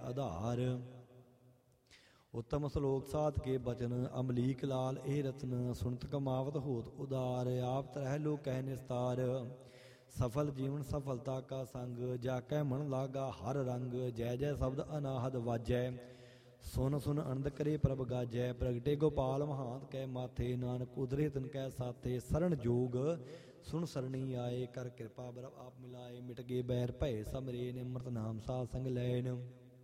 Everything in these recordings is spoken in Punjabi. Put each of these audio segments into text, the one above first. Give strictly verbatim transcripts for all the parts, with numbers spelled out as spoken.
ਆਧਾਰ। ਉੱਤਮ ਸਲੋਕ ਸਾਧ ਕੇ ਬਚਨ ਅਮਲੀਕ ਲਾਲ ਇਹ ਰਤਨ ਸੁਣਤ ਕਮਾਵਤ ਹੋਤ ਉਦਾਰ। ਆਪ ਤਰਹਿ ਲੋਕ ਕਹਿ ਨਿਸਤਾਰ ਸਫਲ ਜੀਵਨ ਸਫਲਤਾ ਕਾ ਸੰਗ ਜਾ ਕੈ ਮਨ ਲਾਗਾ ਹਰ ਰੰਗ। ਜੈ ਜੈ ਸ਼ਬਦ ਅਨਾਹਦ ਵਾਜੈ ਸੁਨ ਸੁਨ ਅਨੰਦ ਕਰੇ ਪ੍ਰਭ ਗਾਜੈ। ਪ੍ਰਗਟੇ ਗੋਪਾਲ ਮਹਾਂਤ ਕੈ ਮਾਥੇ ਨਾਨਕ ਉਦਰੇ ਤਿਨ ਕੈ ਸਾਥੇ। ਸਰਣ ਜੋਗ ਸੁਣ ਸਰਣੀ ਆਏ ਕਰ ਕਿਰਪਾ ਬਰਬ ਆਪ ਮਿਲਾਏ। ਮਿਟ ਗਏ ਬੈਰ ਭਏ ਸਮਰੇ ਨਿਮਰਤ ਨਾਮ ਸਾਧ ਸੰਗ ਲੈਨ।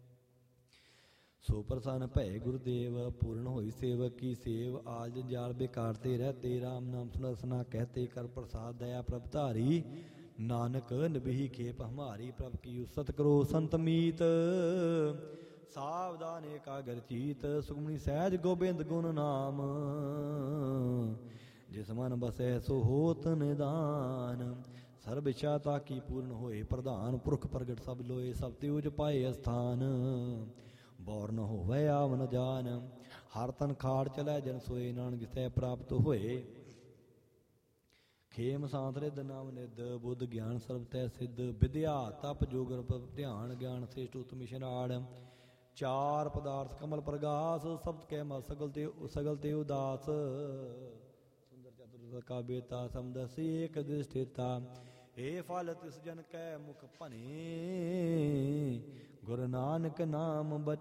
ਸੋ ਪ੍ਰਸੰਨ ਭਏ ਗੁਰਦੇਵ ਪੂਰਨ ਹੋਈ ਸੇਵਕ ਕੀ ਸੇਵ। ਆਲ ਜੰਜਾਲ ਬੇਕਾਰ ਤੇ ਰਹਤੇ ਰਾਮ ਨਾਮ ਸੁਨਸਨਾ ਕਹਤੇ। ਕਰ ਪ੍ਰਸਾਦ ਦਇਆ ਪ੍ਰਭ ਧਾਰੀ ਨਾਨਕ ਨਿਭੀ ਖੇਪ ਹਮਾਰੀ। ਪ੍ਰਭ ਕੀ ਉਸਤ ਕਰੋ ਸੰਤ ਮੀਤ ਸਾਵਧਾਨ ਏਕਾਗਰ ਚੀਤ। ਸੁਖਮਨੀ ਸਹਿਜ ਗੋਬਿੰਦ ਗੁਣ ਨਾਮ ਜਿਸ ਮਨ ਬਸੈ ਸੋ ਹੋਤ ਨਿਦਾਨ। ਸਰਬ ਇੱਛਾ ਤਾਕੀ ਪੂਰਨ ਹੋਏ ਪ੍ਰਧਾਨ। ਪੁਰਖ ਪ੍ਰਗਟ ਸਭ ਲੋਏ ਸਭ ਤੇ ਉਜ ਪਾਏ ਅਸਥਾਨ। ਬੌਰ ਨ ਹੋਵੇ ਆਵ ਨ ਜਾਨ ਹਰ ਤਨ ਖਾੜ ਚਲੈ ਜਨ ਸੋਏ। ਨਾਨਕ ਸਹਿ ਪ੍ਰਾਪਤ ਹੋਏ ਖੇਮ ਸਾਂਤ ਰਿਦ ਨਾਮ ਨਿਦ। ਬੁੱਧ ਗਿਆਨ ਸਰਬ ਤੈ ਸਿੱਧ ਵਿਦਿਆ ਤਪ ਜੋਗ ਧਿਆਨ ਗਿਆਨ ਸ੍ਰੇਸ਼ਟ ਉਤਮ ਇਸ਼ਨਾੜ। ਚਾਰ ਪਦਾਰਥ ਕਮਲ ਪ੍ਰਗਾਸ ਸਬਦ ਕੈ ਮਾ ਸਗਲ ਤੇ ਸਗਲ ਤੇ ਉਦਾਸ। ਸੁੰਦਰ ਚਤੁਰ ਕਾ ਬੇਤਾ ਸਮਦਸੀ ਏਕ ਦ੍ਰਿਸ਼ਟੇਤਾ। ਇਹ ਫਲ ਤਿਸ ਜਨ ਕੈ ਮੁਖ ਭਨੇ ਗੁਰੂ ਨਾਨਕ ਨਾਮ ਬਚ